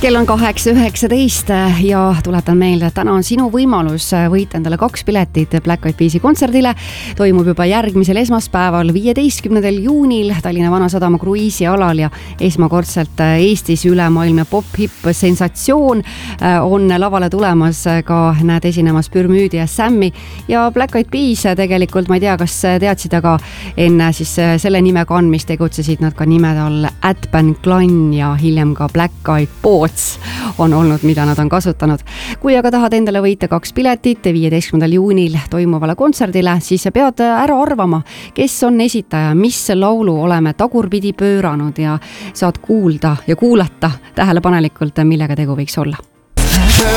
Kell on 8:19 ja tuletan meelde, et täna on sinu võimalus võita endale 2 piletit Black Eyed Peas'i kontserdile. Toimub juba järgmisel esmaspäeval, 15. juunil Tallinna Vanasadama kruiisialal ja esmakordselt Eestis ülemaailmne pop-hip sensatsioon on lavale tulemas, ka näed esinemas Pürmüüdi ja Sammi ja Black Eyed Peas tegelikult, ma ei tea, kas teadsid, aga enne siis selle nime kandmist tegutsesid nad ka nimede all Atban Klan ja hiljem ka Black Eyed Poets on olnud, mida nad on kasutanud. Kui aga tahad endale võita 2 piletit 15. juunil toimuvale kontserdile, siis pead ära arvama, kes on esitaja, mis laulu oleme tagurpidi pööranud ja saad kuulda ja kuulata tähelepanelikult, millega tegu võiks olla.